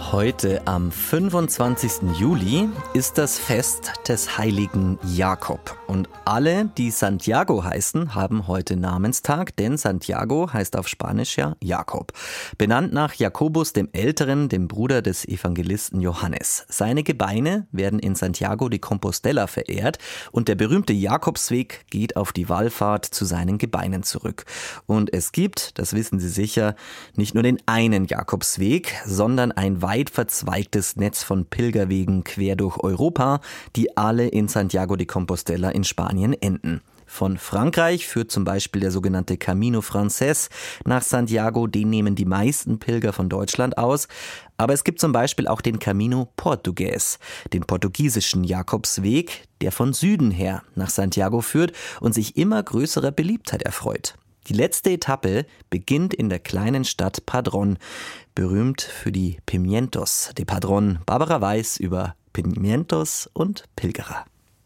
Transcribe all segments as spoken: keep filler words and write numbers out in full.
Heute am fünfundzwanzigsten Juli ist das Fest des heiligen Jakob. Und alle, die Santiago heißen, haben heute Namenstag, denn Santiago heißt auf Spanisch ja Jakob. Benannt nach Jakobus dem Älteren, dem Bruder des Evangelisten Johannes. Seine Gebeine werden in Santiago de Compostela verehrt und der berühmte Jakobsweg geht auf die Wallfahrt zu seinen Gebeinen zurück. Und es gibt, das wissen Sie sicher, nicht nur den einen Jakobsweg, sondern ein weit verzweigtes Netz von Pilgerwegen quer durch Europa, die alle in Santiago de Compostela in Spanien enden. Von Frankreich führt zum Beispiel der sogenannte Camino Frances nach Santiago, den nehmen die meisten Pilger von Deutschland aus. Aber es gibt zum Beispiel auch den Camino Portugues, den portugiesischen Jakobsweg, der von Süden her nach Santiago führt und sich immer größerer Beliebtheit erfreut. Die letzte Etappe beginnt in der kleinen Stadt Padrón, berühmt für die Pimientos de Padrón. Barbara Weiß über Pimientos und Pilgerer.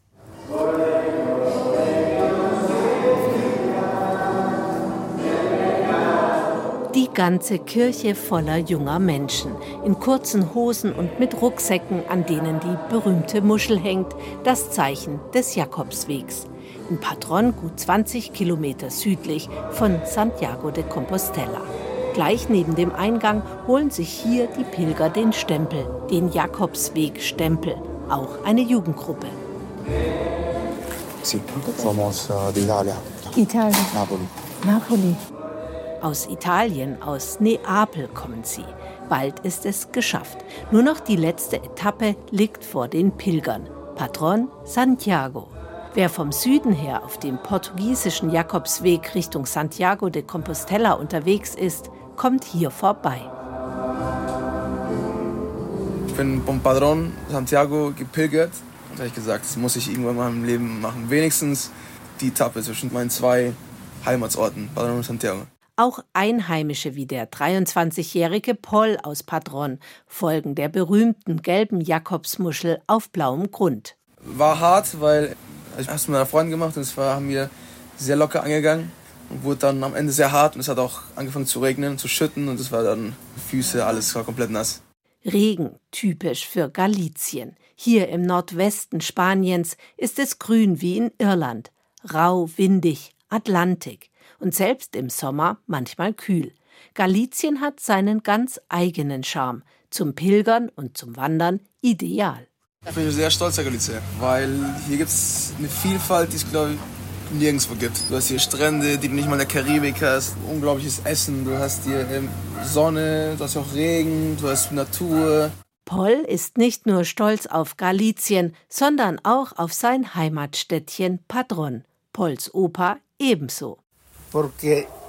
Die ganze Kirche voller junger Menschen, in kurzen Hosen und mit Rucksäcken, an denen die berühmte Muschel hängt, das Zeichen des Jakobswegs. In Padrón, gut zwanzig Kilometer südlich von Santiago de Compostela. Gleich neben dem Eingang holen sich hier die Pilger den Stempel, den Jakobsweg-Stempel, auch eine Jugendgruppe. Sí, somos uh, de Italia. Italien. Napoli. Napoli. Aus Italien, aus Neapel kommen sie. Bald ist es geschafft. Nur noch die letzte Etappe liegt vor den Pilgern. Padrón Santiago. Wer vom Süden her auf dem portugiesischen Jakobsweg Richtung Santiago de Compostela unterwegs ist, kommt hier vorbei. Ich bin vom Padrón Santiago gepilgert. Und habe ich gesagt, das muss ich irgendwann mal im Leben machen. Wenigstens die Etappe zwischen meinen zwei Heimatsorten, Padrón und Santiago. Auch Einheimische wie der dreiundzwanzigjährige Paul aus Padrón folgen der berühmten gelben Jakobsmuschel auf blauem Grund. War hart, weil ich habe es mit meiner Freundin gemacht und es war, haben wir sehr locker angegangen und wurde dann am Ende sehr hart und es hat auch angefangen zu regnen, zu schütten und es war dann Füße, alles war komplett nass. Regen, typisch für Galicien. Hier im Nordwesten Spaniens ist es grün wie in Irland. Rau, windig, Atlantik. Und selbst im Sommer manchmal kühl. Galicien hat seinen ganz eigenen Charme. Zum Pilgern und zum Wandern ideal. Ich bin sehr stolz auf Galicien, weil hier gibt es eine Vielfalt, die es, glaube ich, nirgendwo gibt. Du hast hier Strände, die du nicht mal in der Karibik hast, unglaubliches Essen, du hast hier ähm, Sonne, du hast auch Regen, du hast Natur. Paul ist nicht nur stolz auf Galicien, sondern auch auf sein Heimatstädtchen Padrón. Pauls Opa ebenso. Porque